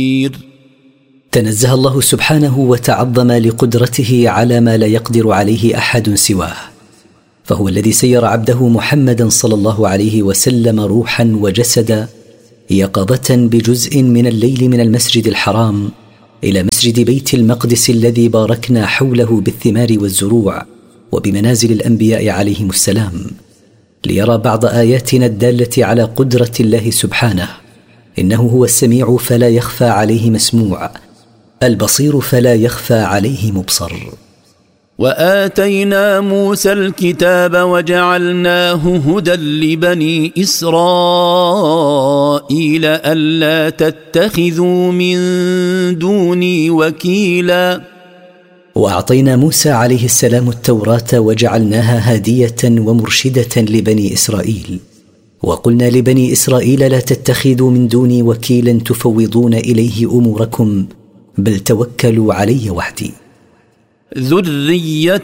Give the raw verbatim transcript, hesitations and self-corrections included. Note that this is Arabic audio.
تنزه الله سبحانه وتعظم لقدرته على ما لا يقدر عليه أحد سواه، فهو الذي سير عبده محمدا صلى الله عليه وسلم روحا وجسدا يقظة بجزء من الليل من المسجد الحرام إلى مسجد بيت المقدس الذي باركنا حوله بالثمار والزروع وبمنازل الأنبياء عليهم السلام، ليرى بعض آياتنا الدالة على قدرة الله سبحانه. إنه هو السميع فلا يخفى عليه مسموع، البصير فلا يخفى عليه مبصر. وآتينا موسى الكتاب وجعلناه هدى لبني إسرائيل ألا تتخذوا من دوني وكيلا. وأعطينا موسى عليه السلام التوراة وجعلناها هادية ومرشدة لبني إسرائيل، وقلنا لبني إسرائيل لا تتخذوا من دوني وكيلا تفوضون إليه أموركم، بل توكلوا علي وحدي. ذرية